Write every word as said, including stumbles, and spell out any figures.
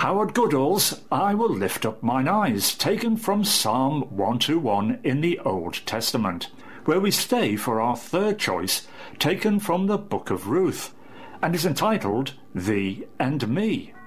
Howard Goodall's I Will Lift Up Mine Eyes, taken from Psalm one twenty-one in the Old Testament, where we stay for our third choice, taken from the Book of Ruth, and is entitled Thee and Me.